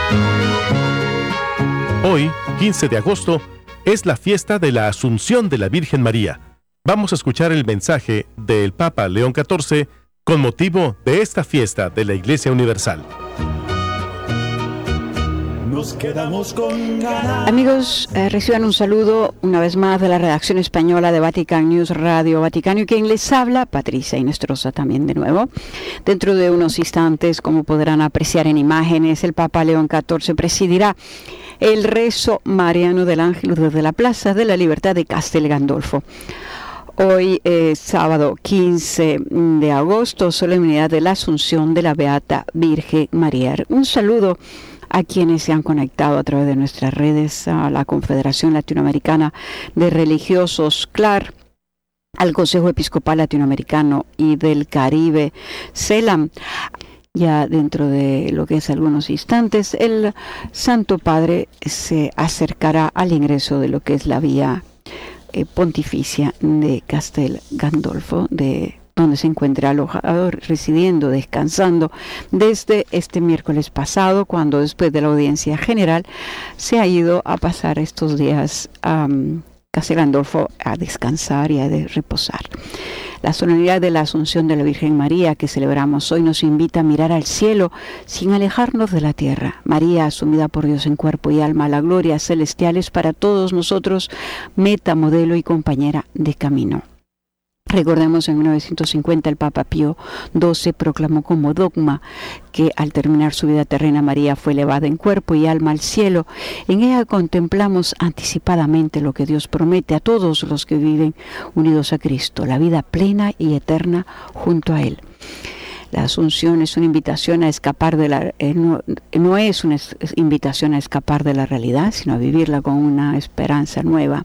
Hoy, 15 de agosto, es la fiesta de la Asunción de la Virgen María. Vamos a escuchar el mensaje del Papa León XIV con motivo de esta fiesta de la Iglesia Universal. Nos quedamos con ganas. Amigos, reciban un saludo una vez más de la redacción española de Vatican News Radio Vaticano, y quien les habla, Patricia Inestrosa, también de nuevo. Dentro de unos instantes, como podrán apreciar en imágenes, el Papa León XIV presidirá el rezo mariano del Ángel desde la Plaza de la Libertad de Castel Gandolfo. Hoy es sábado 15 de agosto, solemnidad de la Asunción de la Beata Virgen María. Un saludo a quienes se han conectado a través de nuestras redes, a la Confederación Latinoamericana de Religiosos, CLAR, al Consejo Episcopal Latinoamericano y del Caribe, CELAM. Ya dentro de lo que es algunos instantes, el Santo Padre se acercará al ingreso de lo que es la vía pontificia de Castel Gandolfo, de donde se encuentra alojado, residiendo, descansando desde este miércoles pasado, cuando después de la audiencia general se ha ido a pasar estos días a Castel Gandolfo a descansar y a reposar. La solemnidad de la Asunción de la Virgen María que celebramos hoy nos invita a mirar al cielo sin alejarnos de la tierra. María, asumida por Dios en cuerpo y alma, la gloria celestial es para todos nosotros meta, modelo y compañera de camino. Recordemos, en 1950 el Papa Pío XII proclamó como dogma que al terminar su vida terrena, María fue elevada en cuerpo y alma al cielo. En ella contemplamos anticipadamente lo que Dios promete a todos los que viven unidos a Cristo, la vida plena y eterna junto a Él. La Asunción es una invitación a escapar de la no es una invitación a escapar de la realidad, sino a vivirla con una esperanza nueva.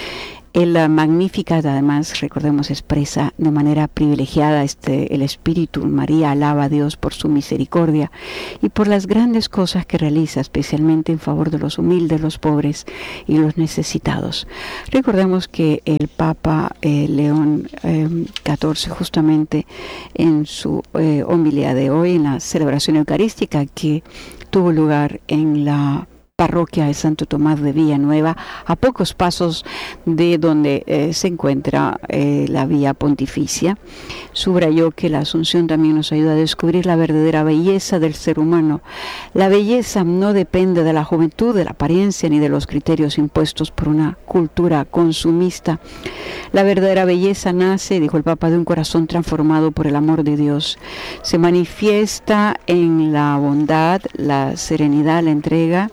El Magnificat, además, recordemos, expresa de manera privilegiada el espíritu. María alaba a Dios por su misericordia y por las grandes cosas que realiza, especialmente en favor de los humildes, los pobres y los necesitados. Recordemos que el Papa León XIV, justamente en su homilía de hoy, en la celebración eucarística que tuvo lugar en la parroquia de Santo Tomás de Villanueva, a pocos pasos de donde se encuentra la vía pontificia, subrayó que la Asunción también nos ayuda a descubrir la verdadera belleza del ser humano. La belleza no depende de la juventud, de la apariencia ni de los criterios impuestos por una cultura consumista. La verdadera belleza nace, dijo el Papa, de un corazón transformado por el amor de Dios. Se manifiesta en la bondad, la serenidad, la entrega,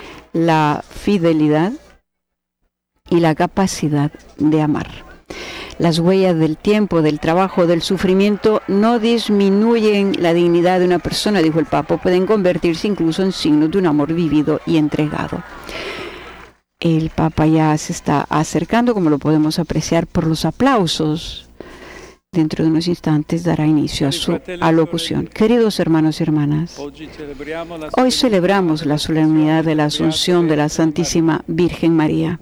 la fidelidad y la capacidad de amar. Las huellas del tiempo, del trabajo, del sufrimiento no disminuyen la dignidad de una persona, dijo el Papa, pueden convertirse incluso en signos de un amor vivido y entregado. El Papa ya se está acercando, como lo podemos apreciar por los aplausos. Dentro de unos instantes dará inicio a su alocución. Queridos hermanos y hermanas, hoy celebramos la solemnidad de la Asunción de la Santísima Virgen María,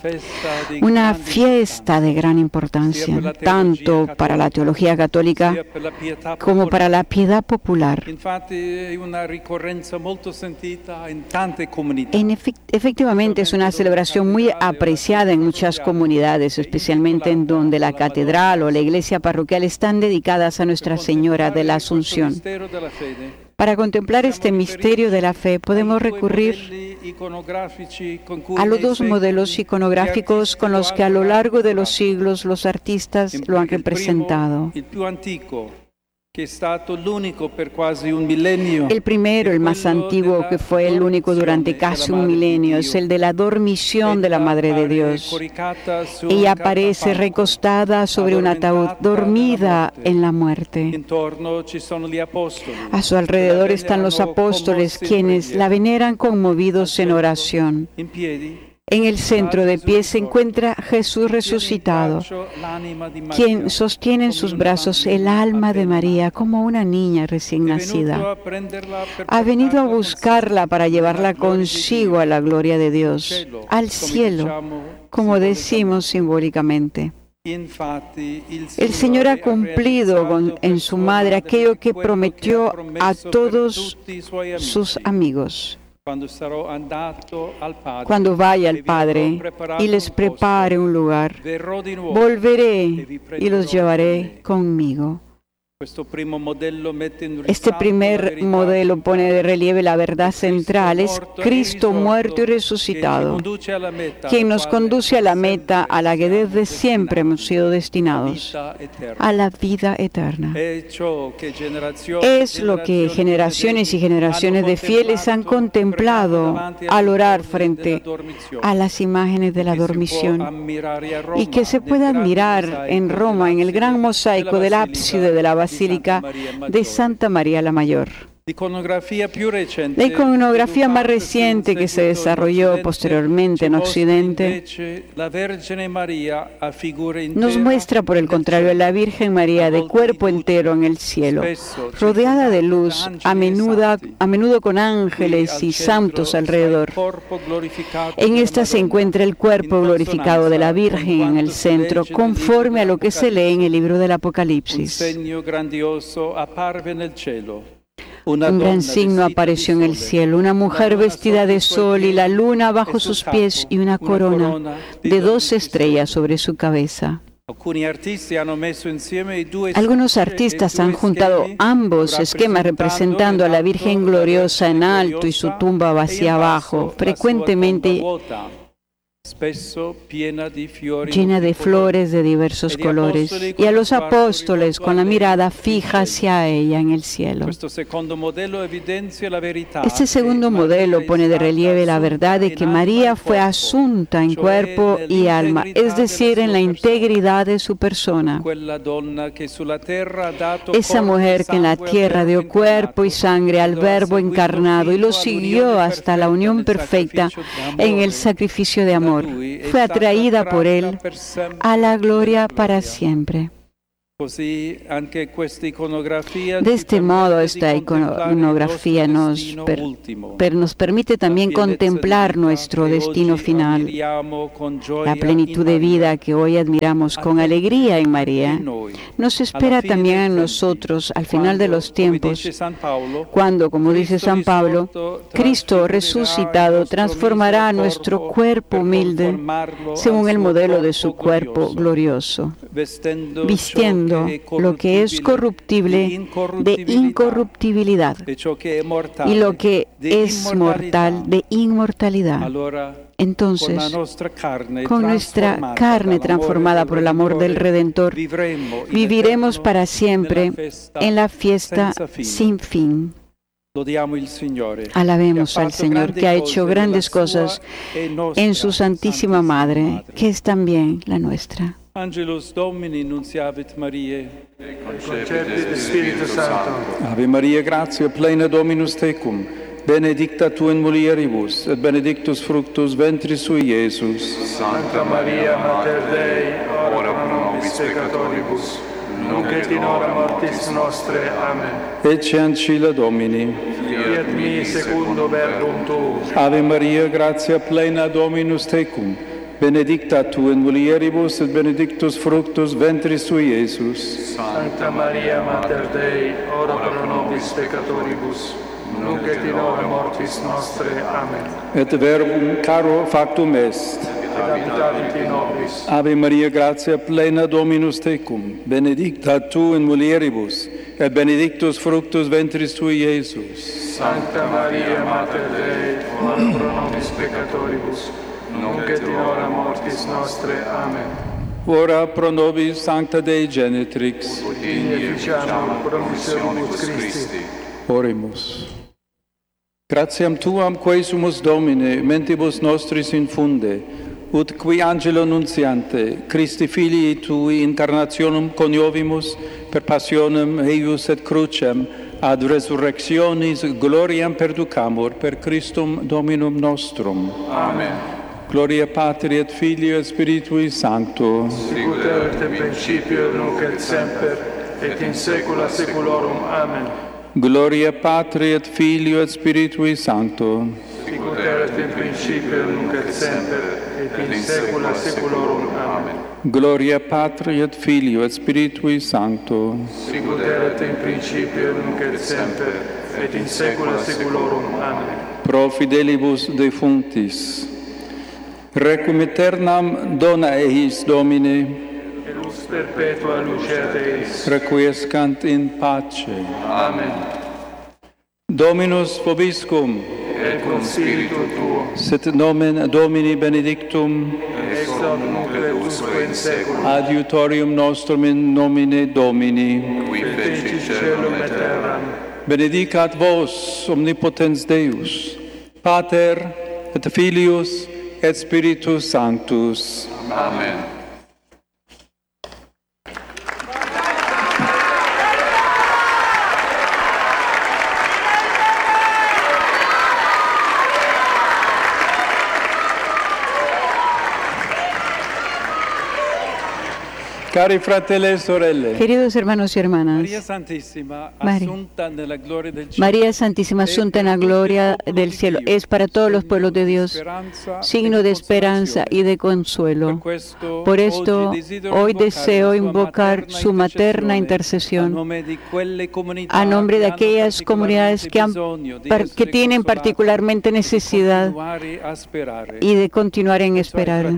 una fiesta de gran importancia, tanto para la teología católica como para la piedad popular. Efectivamente, es una celebración muy apreciada en muchas comunidades, especialmente en donde la catedral o la iglesia parroquial están dedicadas a Nuestra Señora de la Asunción. Para contemplar este misterio de la fe podemos recurrir a los dos modelos iconográficos con los que a lo largo de los siglos los artistas lo han representado. El primero, el más antiguo, que fue el único durante casi un milenio, es el de la dormición de la Madre de Dios. Ella aparece recostada sobre un ataúd, dormida en la muerte. A su alrededor están los apóstoles, quienes la veneran conmovidos en oración. En el centro de pie se encuentra Jesús resucitado, quien sostiene en sus brazos el alma de María como una niña recién nacida. Ha venido a buscarla para llevarla consigo a la gloria de Dios, al cielo, como decimos simbólicamente. El Señor ha cumplido en su madre aquello que prometió a todos sus amigos. Cuando vaya al Padre y les prepare un lugar, volveré y los llevaré conmigo. Este primer modelo pone de relieve la verdad central, es Cristo muerto y resucitado, quien nos conduce a la meta a la que desde siempre hemos sido destinados, a la vida eterna. Es lo que generaciones y generaciones de fieles han contemplado al orar frente a las imágenes de la dormición, y que se puede admirar en Roma en el gran mosaico del ábside de la Basílica de Santa María la Mayor. La iconografía más reciente que se desarrolló posteriormente en Occidente nos muestra, por el contrario, a la Virgen María de cuerpo entero en el cielo, rodeada de luz, a menudo con ángeles y santos alrededor. En esta se encuentra el cuerpo glorificado de la Virgen en el centro, conforme a lo que se lee en el libro del Apocalipsis. Un gran signo apareció en el cielo, una mujer vestida de sol y la luna bajo sus pies y una corona de 12 estrellas sobre su cabeza. Algunos artistas han juntado ambos esquemas representando a la Virgen gloriosa en alto y su tumba vacía abajo, frecuentemente llena de flores de diversos colores, y a los apóstoles con la mirada fija hacia ella en el cielo. Este segundo modelo pone de relieve la verdad de que María fue asunta en cuerpo y alma, es decir, en la integridad de su persona. Esa mujer que en la tierra dio cuerpo y sangre al Verbo encarnado y lo siguió hasta la unión perfecta en el sacrificio de amor, fue atraída por Él a la gloria para siempre. De este modo, esta iconografía nos permite también contemplar nuestro destino final, la plenitud de vida que hoy admiramos con alegría en María. Nos espera también a nosotros al final de los tiempos, cuando, como dice San Pablo, Cristo resucitado transformará nuestro cuerpo humilde según el modelo de su cuerpo glorioso, vistiendo lo que es corruptible de incorruptibilidad y lo que es mortal de inmortalidad. Entonces, con nuestra carne transformada por el amor del Redentor, viviremos para siempre en la fiesta sin fin. Alabemos al Señor, que ha hecho grandes cosas en su Santísima Madre, que es también la nuestra. Angelus Domini nunciavit Mariae. Concepit Spiritus Sancto. Ave Maria, gratia plena Dominus tecum, benedicta tu in mulieribus, et benedictus fructus ventris sui, Iesus. Santa Maria, Mater Dei, ora pro nobis peccatoribus, nunc et in hora mortis nostre. Amen. Ecce ancilla Domini. Fiat mi secundum verbum tuum. Ave Maria, gratia plena Dominus tecum, benedicta tu in mulieribus, et benedictus fructus ventris tui, Iesus. Santa Maria, Mater Dei, ora pro nobis peccatoribus, nunc et in hora mortis nostre. Amen. Et verbum caro factum est. Et habitavit in nobis. Ave Maria, gratia plena Dominus tecum, benedicta tu in mulieribus, et benedictus fructus ventris tui, Iesus. Santa Maria, Mater Dei, ora pro nobis peccatoribus, nunc et in hora mortis nostre. Amen. Ora pro nobis sancta Dei Genetrix. In efficiamur promissionibus Christi. Oremus. Gratiam Tuam quae sumus Domine, mentibus nostris infunde, ut qui angelo nuntiante, Christi Filii Tui incarnationem coniovimus, per passionem eius et crucem, ad resurrectionis gloriam perducamur, per Christum Dominum nostrum. Amen. Gloria Patri et Filio et Spiritui Sancto. Sicut erat in principio, nunc et semper, et in saecula saeculorum. Amen. Gloria Patri et Filio et Spiritui Sancto. Sicut erat in principio, nunc et semper, et in saecula saeculorum. Amen. Gloria Patri et Filio et Spiritui Sancto. Sicut erat in principio, nunc et semper, et in saecula saeculorum. Amen. pro fidelibus defunctis. Requiem aeternam dona eis Domine, et lux perpetua lucet eis. requiescant in pace. Amen. Dominus vobiscum, Et cum spiritu tuo, sit nomen Domini benedictum, ex hoc nunc et usque in saeculum, adiutorium nostrum in nomine Domini. qui feci caelum et terram. Benedicat vos omnipotens Deus, Pater et Filius et Spiritus Sanctus. Amen. Cari fratelli e sorelle, Queridos hermanos y hermanas, María Santísima, María. asunta nella gloria del cielo, María Santísima Asunta en la gloria del cielo es para todos los pueblos de Dios signo de esperanza y de consuelo. Por esto, hoy deseo invocar su materna intercesión a nombre de aquellas comunidades que tienen particularmente necesidad y de continuar en esperar.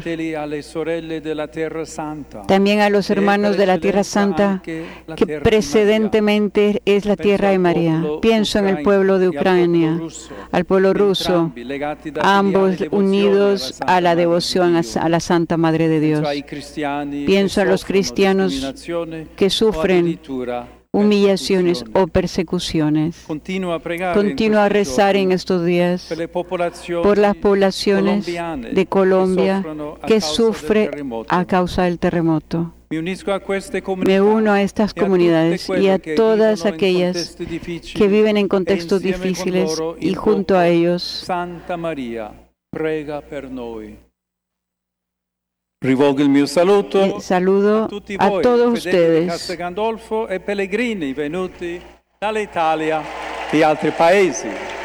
También a los hermanos de la Tierra Santa, que precedentemente es la tierra de María. Pienso en el pueblo de Ucrania, al pueblo ruso, ambos unidos a la devoción a la Santa Madre de Dios. Pienso a los cristianos que sufren humillaciones o persecuciones. Continúa a rezar en estos días por las poblaciones de Colombia que sufren a causa del terremoto. Me uno a estas comunidades y a todas aquellas que viven en contextos difíciles y junto a ellos. Santa Maria, prega per noi. Rivolgo il mio saluto Saludo a todos ustedes. Gandolfo e pellegrini venuti dall'Italia e altri paesi.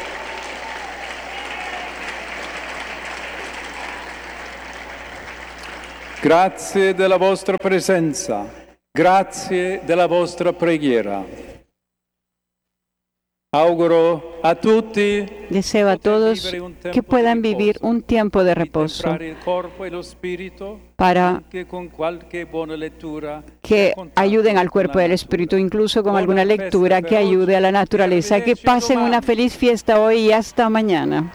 Grazie della vostra presenza, grazie della vostra preghiera. Auguro a tutti Deseo a todos que puedan vivir un tiempo de reposo para que ayuden al cuerpo y al espíritu, incluso con alguna lectura que ayude a la naturaleza. Que pasen una feliz fiesta hoy y hasta mañana.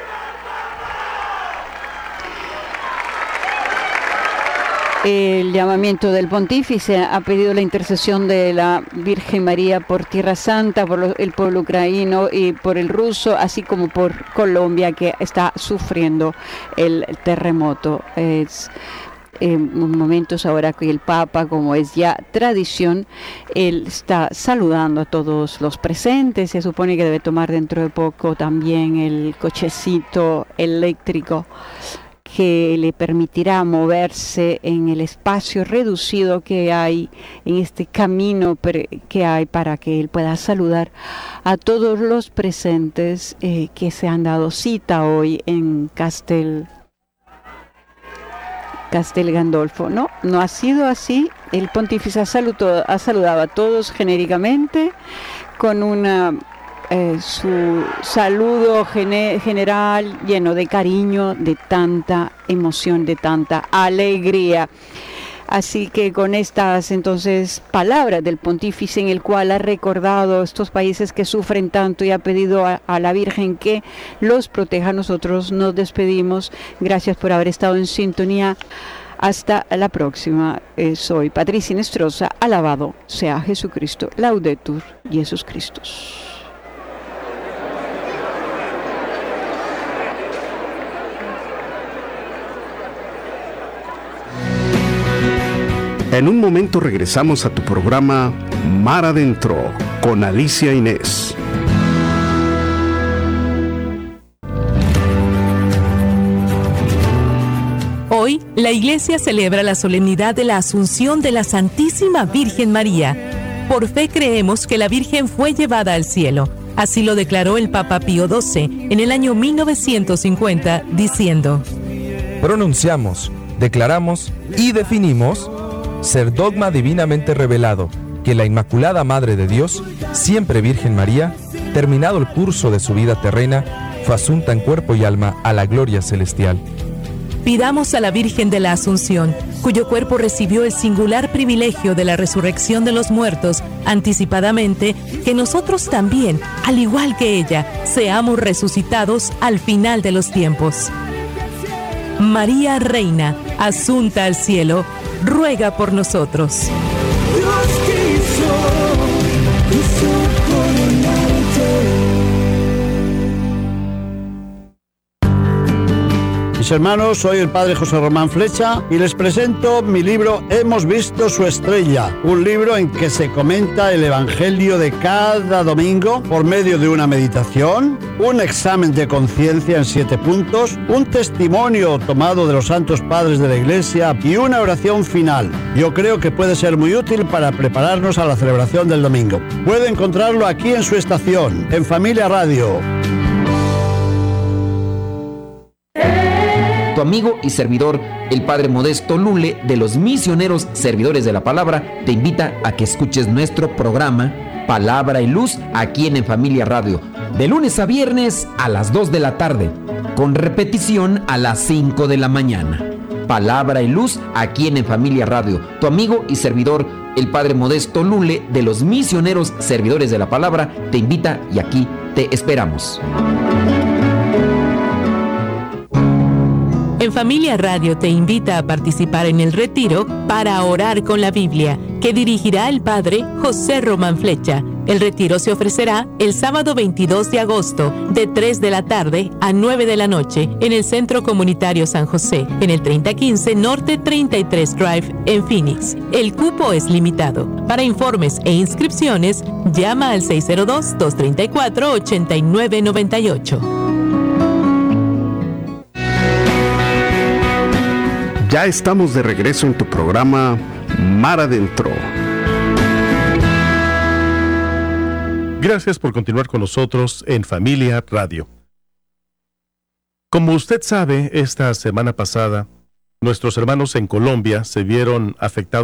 El llamamiento del pontífice ha pedido la intercesión de la Virgen María por Tierra Santa, por el pueblo ucraniano y por el ruso, así como por Colombia, que está sufriendo el terremoto. Es momentos ahora que el Papa, como es ya tradición, él está saludando a todos los presentes. Se supone que debe tomar dentro de poco también el cochecito eléctrico que le permitirá moverse en el espacio reducido que hay en este camino que hay para que él pueda saludar a todos los presentes que se han dado cita hoy en Castel Gandolfo. No ha sido así. El pontífice ha saludado a todos genéricamente con su saludo general lleno de cariño, de tanta emoción, de tanta alegría. Así que con estas entonces palabras del pontífice, en el cual ha recordado estos países que sufren tanto y ha pedido a la Virgen que los proteja, nosotros nos despedimos. Gracias por haber estado en sintonía. Hasta la próxima. Soy Patricia Inestrosa. Alabado sea Jesucristo. Laudetur Jesus Christus. En un momento regresamos a tu programa Mar Adentro con Alicia Inés. Hoy, la Iglesia celebra la solemnidad de la Asunción de la Santísima Virgen María. Por fe creemos que la Virgen fue llevada al cielo. Así lo declaró el Papa Pío XII en el año 1950, diciendo: pronunciamos, declaramos y definimos ser dogma divinamente revelado que la Inmaculada Madre de Dios, siempre Virgen María, terminado el curso de su vida terrena, fue asunta en cuerpo y alma a la gloria celestial. Pidamos a la Virgen de la Asunción, cuyo cuerpo recibió el singular privilegio de la resurrección de los muertos anticipadamente, que nosotros también, al igual que ella, seamos resucitados al final de los tiempos. María Reina, asunta al cielo, ruega por nosotros. Dios quiso Mis hermanos, soy el padre José Román Flecha y les presento mi libro Hemos visto su estrella, un libro en que se comenta el evangelio de cada domingo por medio de una meditación, un examen de conciencia en 7 puntos, un testimonio tomado de los santos padres de la Iglesia y una oración final. Yo creo que puede ser muy útil para prepararnos a la celebración del domingo. Puede encontrarlo aquí en su estación, en Familia Radio. Tu amigo y servidor, el Padre Modesto Lule, de los Misioneros Servidores de la Palabra, te invita a que escuches nuestro programa Palabra y Luz aquí en Familia Radio, de lunes a viernes a las 2 de la tarde, con repetición a las 5 de la mañana. Palabra y Luz aquí en Familia Radio. Tu amigo y servidor, el Padre Modesto Lule, de los Misioneros Servidores de la Palabra, te invita y aquí te esperamos. En Familia Radio te invita a participar en el retiro para orar con la Biblia, que dirigirá el padre José Román Flecha. El retiro se ofrecerá el sábado 22 de agosto, de 3 de la tarde a 9 de la noche, en el Centro Comunitario San José, en el 3015 Norte 33 Drive, en Phoenix. El cupo es limitado. Para informes e inscripciones, llama al 602-234-8998. Ya estamos de regreso en tu programa Mar Adentro. Gracias por continuar con nosotros en Familia Radio. Como usted sabe, esta semana pasada, nuestros hermanos en Colombia se vieron afectados